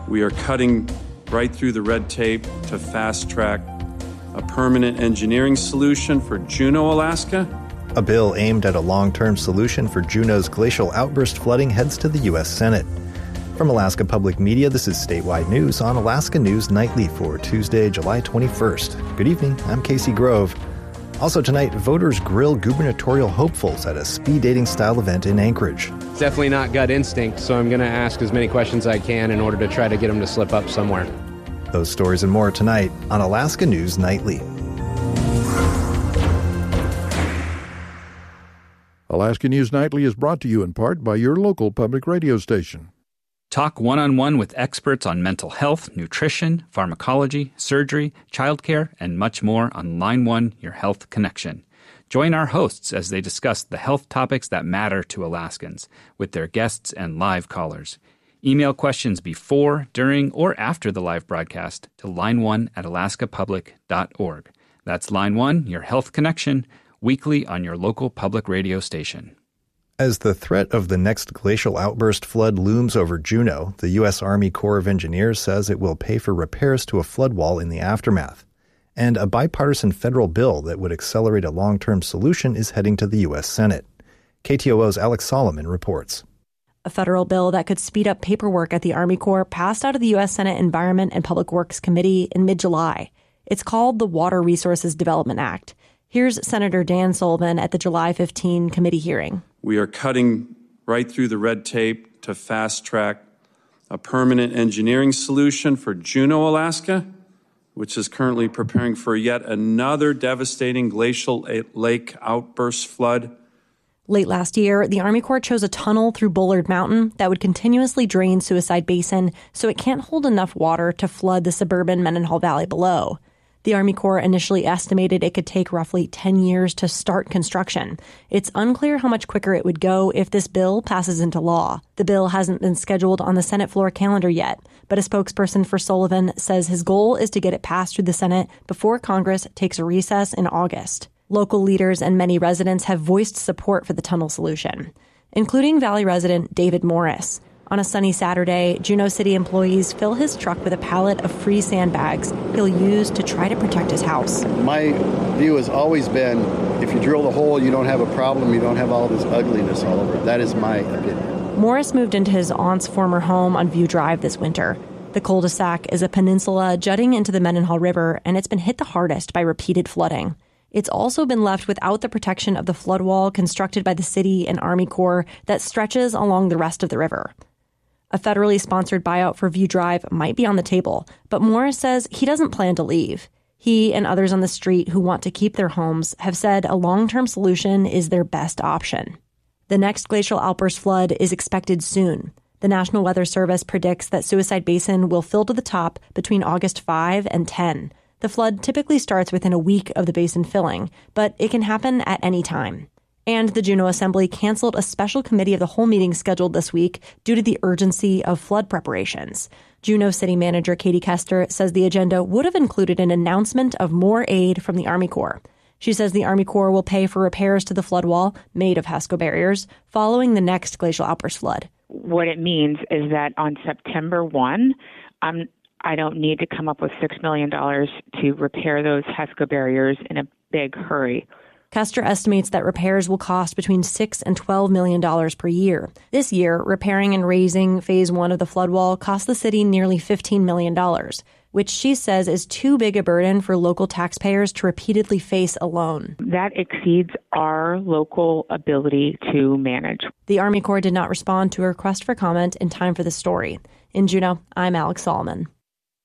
We are cutting right through the red tape to fast-track a permanent engineering solution for Juneau, Alaska. A bill aimed at a long-term solution for Juneau's glacial outburst flooding heads to the U.S. Senate. From Alaska Public Media, this is Statewide News on Alaska News Nightly for Tuesday, July 21st. Good evening, I'm Casey Grove. Also tonight, voters grill gubernatorial hopefuls at a speed dating style event in Anchorage. It's definitely not gut instinct, so I'm going to ask as many questions as I can in order to try to get them to slip up somewhere. Those stories and more tonight on Alaska News Nightly. Alaska News Nightly is brought to you in part by your local public radio station. Talk one-on-one with experts on mental health, nutrition, pharmacology, surgery, childcare, and much more on Line 1, Your Health Connection. Join our hosts as they discuss the health topics that matter to Alaskans with their guests and live callers. Email questions before, during, or after the live broadcast to line1@alaskapublic.org. That's Line 1, Your Health Connection, weekly on your local public radio station. As the threat of the next glacial outburst flood looms over Juneau, the U.S. Army Corps of Engineers says it will pay for repairs to a flood wall in the aftermath. And a bipartisan federal bill that would accelerate a long-term solution is heading to the U.S. Senate. KTOO's Alex Solomon reports. A federal bill that could speed up paperwork at the Army Corps passed out of the U.S. Senate Environment and Public Works Committee in mid-July. It's called the Water Resources Development Act. Here's Senator Dan Sullivan at the July 15 committee hearing. We are cutting right through the red tape to fast-track a permanent engineering solution for Juneau, Alaska, which is currently preparing for yet another devastating glacial lake outburst flood. Late last year, the Army Corps chose a tunnel through Bullard Mountain that would continuously drain Suicide Basin so it can't hold enough water to flood the suburban Mendenhall Valley below. The Army Corps initially estimated it could take roughly 10 years to start construction. It's unclear how much quicker it would go if this bill passes into law. The bill hasn't been scheduled on the Senate floor calendar yet, but a spokesperson for Sullivan says his goal is to get it passed through the Senate before Congress takes a recess in August. Local leaders and many residents have voiced support for the tunnel solution, including Valley resident David Morris. On a sunny Saturday, Juneau City employees fill his truck with a pallet of free sandbags he'll use to try to protect his house. My view has always been, if you drill the hole, you don't have a problem, you don't have all this ugliness all over. That is my opinion. Morris moved into his aunt's former home on View Drive this winter. The cul-de-sac is a peninsula jutting into the Mendenhall River, and it's been hit the hardest by repeated flooding. It's also been left without the protection of the flood wall constructed by the city and Army Corps that stretches along the rest of the river. A federally sponsored buyout for View Drive might be on the table, but Morris says he doesn't plan to leave. He and others on the street who want to keep their homes have said a long-term solution is their best option. The next glacial outburst flood is expected soon. The National Weather Service predicts that Suicide Basin will fill to the top between August 5 and 10. The flood typically starts within a week of the basin filling, but it can happen at any time. And the Juneau Assembly canceled a special committee of the whole meeting scheduled this week due to the urgency of flood preparations. Juneau City Manager Katie Kester says the agenda would have included an announcement of more aid from the Army Corps. She says the Army Corps will pay for repairs to the flood wall, made of HESCO barriers, following the next glacial outburst flood. What it means is that on September 1, I don't need to come up with $6 million to repair those HESCO barriers in a big hurry. Kester estimates that repairs will cost between $6 and $12 million per year. This year, repairing and raising Phase 1 of the flood wall cost the city nearly $15 million, which she says is too big a burden for local taxpayers to repeatedly face alone. That exceeds our local ability to manage. The Army Corps did not respond to a request for comment in time for the story. In Juneau, I'm Alex Solomon.